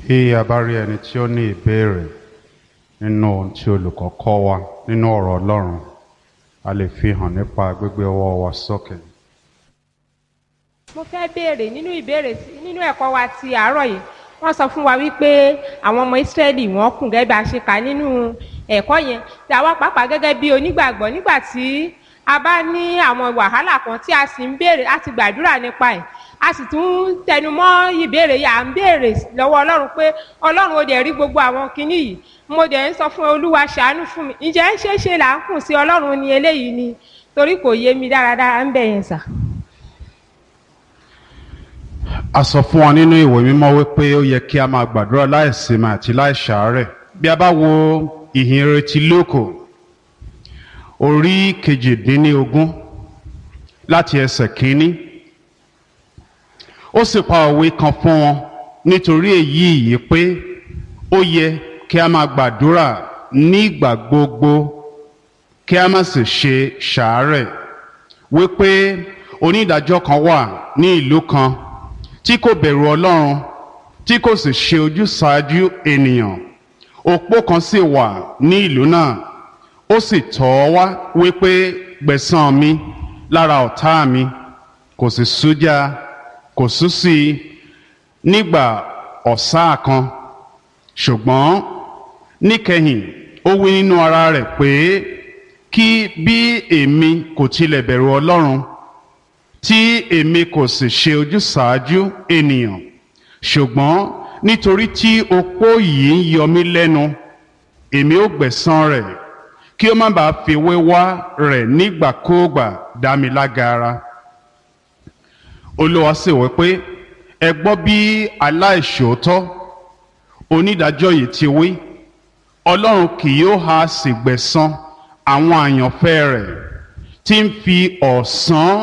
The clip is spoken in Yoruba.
Bí a bá rí ẹni tí ó ní ìbéèrè nínú ohun tí olùkọ́ kọ́ wa nínú ọ̀rọ̀ Ọlọ́run, a lè fi hàn nípa gbígbé ọwọ́ wa sókè. Mo fẹ́ béèrè nínú ẹ̀kọ́ wa ti àárọ̀ yìí. Wọ́n sọ fún wa wípé àwọn ọmọ Ísírẹ́lì wọ́n kùn gẹ́gẹ́ bí a ṣe kà nínú ẹ̀kọ́ yẹn. Tí àwa pàápàá gẹ́gẹ́ bí onígbàgbọ́ nígbà tí a bá ní àwọn wàhálà kan tí a sì ń béèrè láti gbàdúrà nípa ẹ̀. A sì tún tẹnumọ́ ìbéèrè yà ń béèrè lọ́wọ́ Ọlọ́run pé Ọlọ́run ó dẹ̀ rí gbogbo àwọn kinní yìí. Mo dẹ̀ ń sọ fún Olúwa ṣàánú fún mi. Ǹjẹ́ ń ṣeéṣe là ń kùn sí Ọlọ́run ní eléyìí ni? Torí kò yé mi dáradára ń bẹ̀ yẹn sà. A sọ fún wa nínú ìwé mímọ́ wípé ó yẹ kí a máa gbàdúrà láìsinmi àti láìṣàárẹ̀. Bí a bá wo ìhìnrere ti Lúùkù orí 18 láti ẹsẹ̀ 1, ó sì pa òwe kan fún wọn nítorí èyí yìí pé ó yẹ kí a máa gbàdúrà nígbà gbogbo kí a má sì ṣe ṣàárẹ̀, wípé onídàájọ́ kan wà ní ìlú kan tí kò bẹ̀rù Ọlọ́run, tí kò sì ṣe ojúsàájú ènìyàn. Opó kan sì wà ní ìlú náà, ó sì tọ̀ ọ́ wá wípé gbẹ̀san mi lára ọ̀tá mi. Kò sì sújá, kò sú sí i nígbà ọ̀sá kan. Ṣùgbọ́n níkẹyìn ó wí nínú ara rẹ̀ pé kí bí èmi kò tilẹ̀ bẹ̀rù Ọlọ́run, tí èmi kò sì ṣe ojúsàájú ènìyàn, ṣùgbọ́n nítorí tí opó yìí ń yọ mí lẹ́nu, èmi ó gbẹ̀san rẹ̀, kí ó má bàa fi wíwá rẹ̀ nígbàkúùgbà dá mi lágara. Olúwa sì wí pé, ẹ gbọ́ bí aláìṣòótọ́ onídàájọ́ yìí ti wí. Ọlọ́run kì yóò ha sì gbẹ̀san àwọn àyànfẹ́ rẹ̀ tí ń fi ọ̀sán